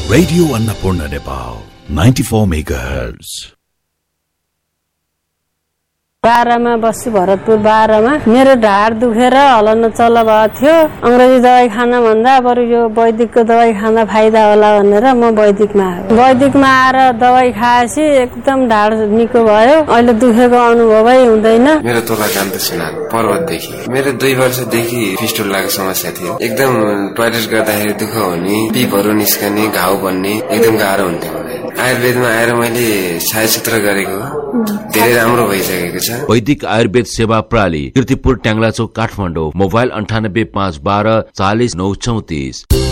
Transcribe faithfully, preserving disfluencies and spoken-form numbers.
Radio Annapurna Nepal, ninety-four megahertz. बाह्रमा बस्छु भरतपुर बाह्रमा मेरो ढाड दुखेर हलन चल्ल भएको थियो अंग्रेजी दबाई खान भन्दा बरु यो वैदिकको दबाई खाँदा फाइदा होला भनेर म वैदिकमा आएँ वैदिकमा आएर दबाई खाएपछि एकदम ढाड निको भयो अहिले दुखेको अनुभवै हुँदैन मेरो तोला कान्त सिन्हा पर्वतदेखि मेरो दुई वर्षदेखि फिस्टुलाको समस्या थियो एकदम टोयलेट गर्दाखेरि दुख हुने पिपहरू निस्कने घाउ बन्ने एकदम गाह्रो हुन्थ्यो आयुर्वेदमा आएर मैले छायाचित्र गरेको धेरै राम्रो भइसकेको छ वैदिक आयुर्वेद सेवा प्रणाली कीर्तिपुर ट्याङ्ग्ला चौक काठमाडौँ मोबाइल अन्ठानब्बे पाँच बाह्र चालिस नौ चौतिस